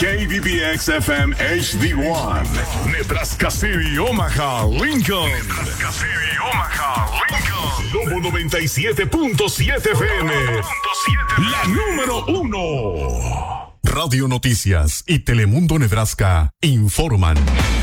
KBBX FM HD1, Nebraska City, Omaha, Lincoln. Nebraska City, Omaha, Lincoln. Lobo 97.7 FM. La número 1. Radio Noticias y Telemundo Nebraska informan.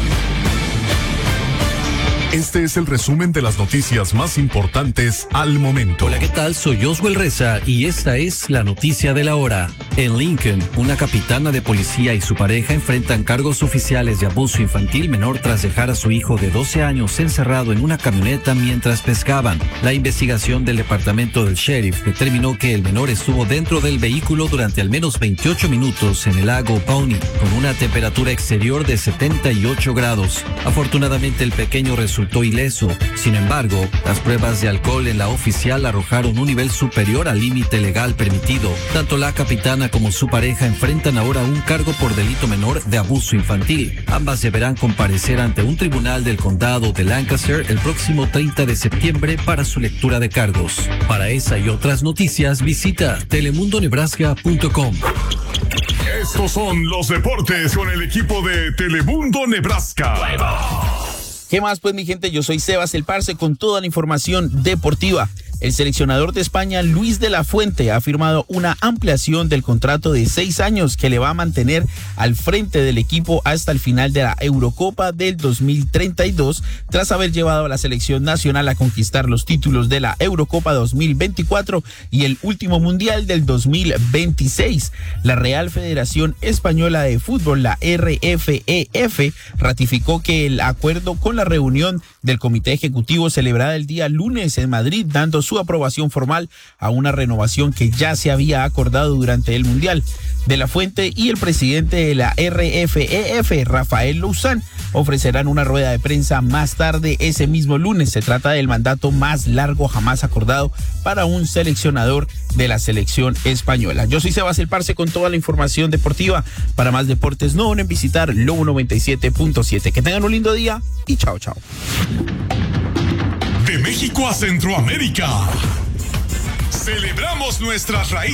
Este es el resumen de las noticias más importantes al momento. Hola, ¿qué tal? Soy Josuel Reza y esta es la noticia de la hora. En Lincoln, una capitana de policía y su pareja enfrentan cargos oficiales de abuso infantil menor tras dejar a su hijo de 12 años encerrado en una camioneta mientras pescaban. La investigación del departamento del sheriff determinó que el menor estuvo dentro del vehículo durante al menos 28 minutos en el lago Pony, con una temperatura exterior de 78 grados. Afortunadamente, el pequeño resultó ileso. Sin embargo, las pruebas de alcohol en la oficial arrojaron un nivel superior al límite legal permitido. Tanto la capitana como su pareja enfrentan ahora un cargo por delito menor de abuso infantil. Ambas deberán comparecer ante un tribunal del condado de Lancaster el próximo 30 de septiembre para su lectura de cargos. Para esa y otras noticias, visita telemundonebraska.com. Estos son los deportes con el equipo de Telemundo Nebraska. ¿Qué más, pues, mi gente? Yo soy Sebas el Parce con toda la información deportiva. El seleccionador de España, Luis de la Fuente, ha firmado una ampliación del contrato de 6 años que le va a mantener al frente del equipo hasta el final de la Eurocopa del 2032, tras haber llevado a la selección nacional a conquistar los títulos de la Eurocopa 2024 y el último Mundial del 2026. La Real Federación Española de Fútbol, la RFEF, ratificó que el acuerdo con la reunión del Comité Ejecutivo celebrada el día lunes en Madrid, dando su aprobación formal a una renovación que ya se había acordado durante el Mundial. De la Fuente y el presidente de la RFEF, Rafael Louzán, ofrecerán una rueda de prensa más tarde ese mismo lunes. Se trata del mandato más largo jamás acordado para un seleccionador de la selección española. Yo soy Sebas el Parce con toda la información deportiva. Para más deportes, no olviden visitar Lobo 97.7. Que tengan un lindo día y chao, chao. De México a Centroamérica, celebramos nuestras raíces.